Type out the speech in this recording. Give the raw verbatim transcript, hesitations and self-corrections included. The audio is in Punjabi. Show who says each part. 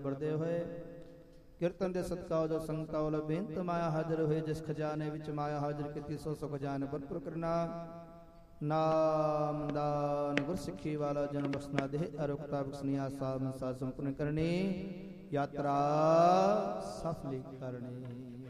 Speaker 1: ਵਰਦੇ ਹੋਏ ਕੀਰਤਨ ਦੇ ਸਦਕਾ ਜੋ ਸੰਗਤਾਂ ਵੱਲੋਂ ਬੇਨਤ ਮਾਇਆ ਹਾਜ਼ਰ ਹੋਏ ਜਿਸ ਖਜ਼ਾਨੇ ਵਿੱਚ ਮਾਇਆ ਹਾਜ਼ਰ ਕੀਤੀ ਸੋ ਸੁਖ ਜਾਨ ਭਰਪੂਰ ਕਰਨਾ ਨਾਮ ਦਾਨ ਗੁਰਸਿੱਖੀ ਵਾਲਾ ਜਨਮ ਬਖਸ਼ਣਾ ਦੇ ਅਰੁਕਤਾ ਬਖਸ਼ਨੀਆ ਸਾਧ ਮਸਾ ਸੰਪੂਰਨ ਕਰਨੀ ਯਾਤਰਾ ਸਫਲੀ ਕਰਨੀ।